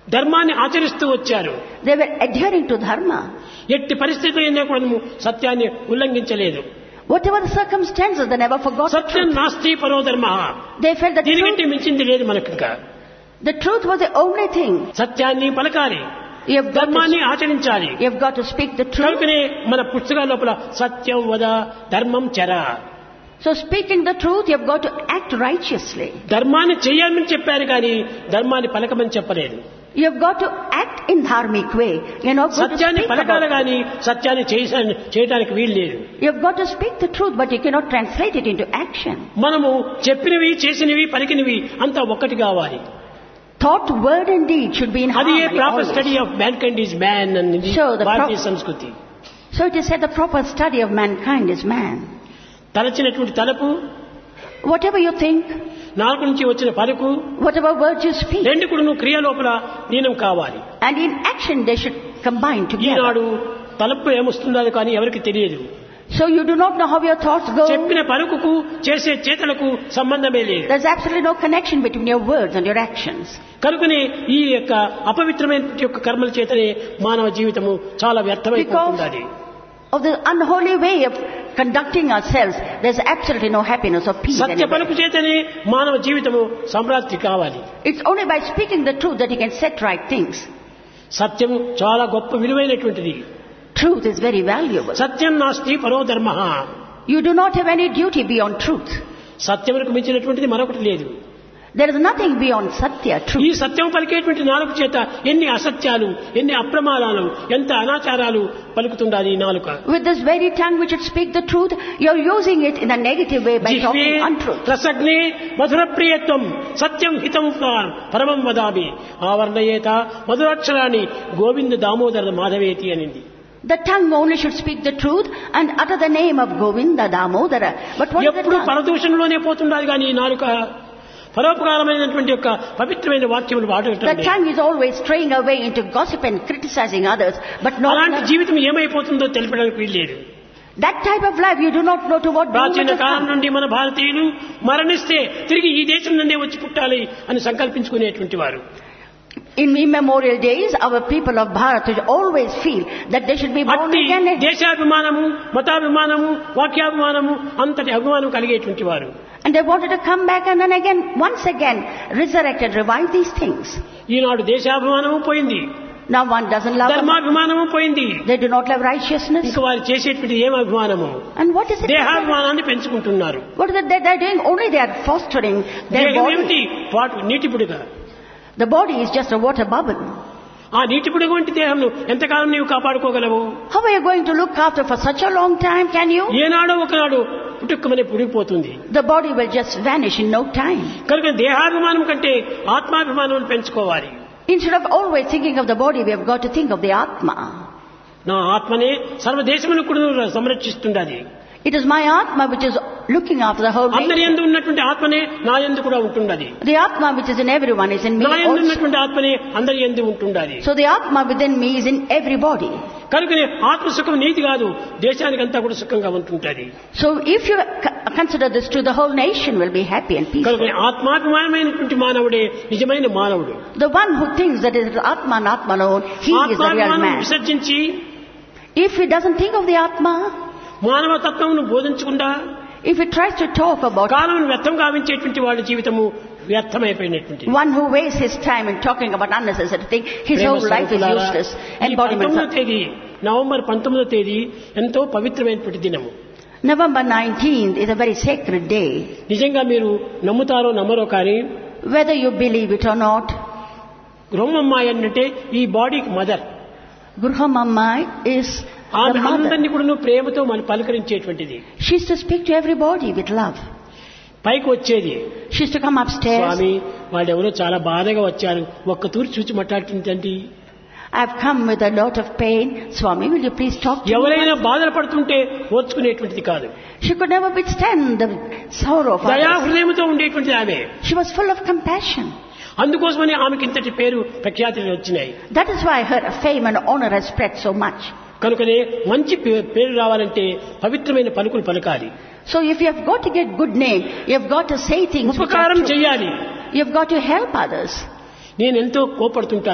ధర్మాన్ని ఆచరిస్తూ వచ్చారు. They were adhering to dharma. ఎట్టి పరిస్థితుల్లో కూడా సత్యాన్ని ఉల్లంఘించలేదు. Whatever the circumstances, they never forgot the Satyam truth. నాస్తి పరో ధర్మః. They felt that దీనికంటే మించింది లేదు మనకు. ఇంకా the truth was the only thing. సత్యాన్ని పలకాలి, You have got ధర్మాన్ని ఆచరించాలి. to speak the truth. కనుకనే మన పుస్తకాల లోపల సత్యం వద ధర్మం చర. So speaking the truth, you have got to act righteously. ధర్మాన్ని చేయాలని చెప్పారు కానీ ధర్మాన్ని పలకమని చెప్పలేదు. You have got to act in dharmic way. You're not going to సత్యాన్ని speak పలకాలి about it. కానీ సత్యాన్ని చేయడానికి వీలు లేదు. You have got to speak the truth, but you cannot translate it into action. మనము చెప్పినవి చేసినవి పలికినవి అంతా ఒక్కటి కావాలి. Thought, word and deed should be in అది harmony proper always. Study of mankind is man అనేది Sure, the భారతీయ సంస్కృతి. So it is said the proper study of mankind is man. తలచినటువంటి తలపు, Whatever you think, నాలుగు నుంచి వచ్చిన పలుకు, whatever words you speak, రెండు కూడా నువ్వు క్రియ లోపల లీనం కావాలి. and in action they should combine together. ఈనాడు తలపు ఏమొస్తుందో కానీ ఎవరికి తెలియదు. So you do not know how your thoughts go. చెప్పిన పలుకుకు చేసే చేతలకు సంబంధమే లేదు. There's absolutely no connection between your words and your actions. కనుకనే ఈ యొక్క అపవిత్రమైన యొక్క కర్మల చేతనే మానవ జీవితము చాలా వ్యర్థమైపోతుంది. Of the unholy way of conducting ourselves, there's absolutely no happiness or peace Satya anywhere. పలుకు చేతనే మానవ జీవితము సమృద్ధి కావాలి. It's only by speaking the truth that you can set right things. సత్యం చాలా గొప్ప విలువైనటువంటిది. Truth is very valuable. సత్యం నాస్తి పరో ధర్మః. You do not have any duty beyond truth. సత్యమునకు మించినటువంటిది మరొకటి లేదు. There is nothing beyond satya, ఈ truth. సత్యం పలికేటువంటి నాలుక చేత ఎన్ని అసత్యాలు, ఎన్ని అప్రమాణాలు, ఎంత అనాచారాలు పలుకుతుండాలి ఈ నాలుక. With this very tongue which should speak the truth, you're using it in a negative way by జిహ్వే talking untruth. రసగ్నే మధురప్రియత్వం సత్యం హితం పరమం వదామి ఆవర్ణయేత మధురాక్షరాన్ని గోవింద దామోదర మాధవేతి అనింది. The tongue only should speak the truth and utter the name of Govinda Damodara. But what is the ఎప్పుడు tongue? పరదూషణలోనే పోతుండాలి కానీ ఈ నాలుక పరోపకారమైనటువంటి యొక్క పవిత్రమైన వాక్యములు The వాడటం. tongue is always straying away into gossip and criticizing others, but not అలాంటి జీవితం ఏమైపోతుందో తెలిపడానికి వీల్లేదు. that type of life. You do not know to what doom it ప్రాచీన has కాలం come. నుండి మన భారతీయులు మరణిస్తే తిరిగి ఈ దేశం నుండే వచ్చి పుట్టాలి అని సంకల్పించుకునేటువంటి వారు. In immemorial days, our people of Bharat will always feel that they should be born అట్టి again. దేశాభిమానము, మతాభిమానము, వాక్యాభిమానము అంతటి అభిమానం కలిగేటువంటి వారు. And they wanted to come back and then again, once again, resurrect and revive these things. ఈనాడు దేశాభిమానము పోయింది, Now one doesn't love them. ధర్మాభిమానము పోయింది. They do not love righteousness. ఇంకా వారు చేసేటువంటి ఏం అభిమానము? And what is it? దేహాభిమానాన్ని పెంచుకుంటున్నారు. What is it that they're doing? Only they are fostering their దేహం ఏమిటి? body. నీటి పుడుక. The body is just a water bubble. ఆ నీటి పుడుక వంటి దేహంను ఎంతకాలం నీవు కాపాడుకోగలవు? How are you going to look after for such a long time? Can you? ఏనాడో ఒకనాడు పుట్టుకమని పుడిపోతుంది. The body will just vanish in no time. కనుక దేహాభిమానం కంటే ఆత్మాభిమానం పెంచుకోవాలి. Instead of always thinking of the body, we have got to think of the Atma. నా ఆత్మనే సర్వదేశమును కూడా సంరక్షిస్తుండాలి. It is my Atma which is looking after the whole అందరి nation. యందు ఉన్నటువంటి ఆత్మనే నా యందు కూడా ఉంటుండాలి. The Atma which is in everyone is in me నా యందు also. ఉన్నటువంటి ఆత్మనే అందరి యందు ఉంటుండాలి. So the Atma within me is in everybody. కనుకనే ఆత్మ సుఖం నీతి కాదు, దేశానికంతా కూడా సుఖంగా ఉంటుంటది. So if you consider this true, the whole nation will be happy and peaceful. కనుకనే ఆత్మాభిమానమైనటువంటి మానవుడే నిజమైన మానవుడు. The one who thinks that it is Atma and Atma alone, he is the real ఆత్మాభిమానం man. విసర్జించి If he doesn't think of the Atma, మానవ తత్వమును బోధించకుండా if he tries to talk about కాలం వ్యర్థం గావించేటువంటి వాళ్ళ జీవితము వ్యర్థమైపోయినటువంటి. one who wastes his time in talking about unnecessary things, his whole life is useless. Embodiment. November 19వ తేదీ ఎంతో పవిత్రమైనటువంటి దినము. November 19th is a very sacred day. నిజంగా మీరు నమ్ముతారో నమ్మరో కానీ Whether you believe it or not, గృహమ్మాయి అంటే ఈ బాడీకి మదర్. Gruhamamma is ఆమె the mother. అందరినీ కూడా ప్రేమతో మనం పలకరించేటువంటిది. She used to speak to everybody with love. పైకి వచ్చేది, She used to come upstairs. స్వామి వాళ్ళెవరో చాలా బాధగా వచ్చారు, ఒక్క తూరి చూచి మాట్లాడుతుందండి. I've come with a lot of pain. Swami, will you please talk to me? ఎవరైనా బాధలు పడుతుంటే ఓర్చుకునేటువంటిది కాదు. She could never withstand the sorrow of దయా others. హృదయంతో ఉండేటువంటిది ఆమె. She was full of compassion. అందుకోసమని ఆమెకి ఇంతటి పేరు ప్రఖ్యాతులు వచ్చినాయి. That is why her fame and honor has spread so much. కనుకనే మంచి పేరు రావాలంటే పవిత్రమైన పలుకులు పలకాలి. So if you have got to get good name, you have got to say things which are ఉపకారం true. చేయాలి. You have got to help others. నేను ఎంతో కోపడుతుంటాను.